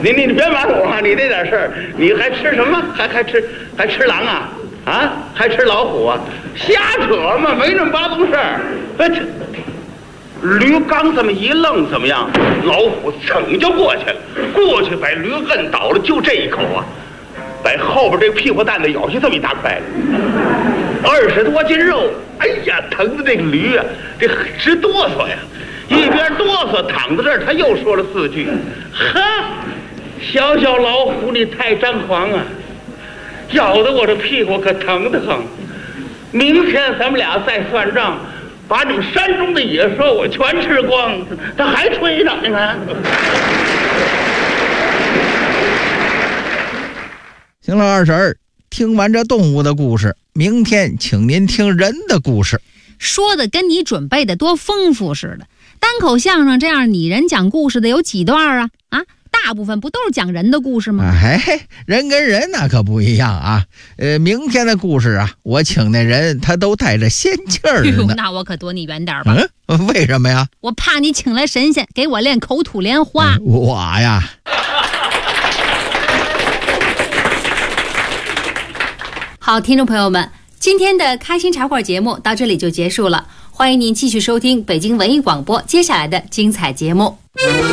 你别瞒我啊！你这点事儿，你还吃什么？还吃狼啊？啊？还吃老虎啊？瞎扯嘛，没那么巴东事儿。驴刚这么一愣，怎么样？老虎噌就过去了，过去把驴摁倒了，就这一口啊，把后边这屁股蛋子咬下这么一大块，20多斤肉，哎呀，疼的这个驴啊，这直哆嗦呀，一边哆嗦躺在这儿，他又说了4句：“哈，小老虎，你太张狂啊，咬得我这屁股可疼得很。明天咱们俩再算账。”把你们山中的野兽我全吃光，他还吹呢，你看。 行了，二婶儿，听完这动物的故事，明天请您听人的故事。 说的跟你准备的多丰富似的。单口相声这样拟人讲故事的有几段啊？大部分不都是讲人的故事吗？ 人跟人那可不一样啊。明天的故事啊，我请那人他都带着仙气儿呢。 那我可躲你远点吧。 为什么呀？ 我怕你请来神仙给我练口吐莲花。 我呀。 好，听众朋友们，今天的开心茶馆节目到这里就结束了，欢迎您继续收听北京文艺广播接下来的精彩节目。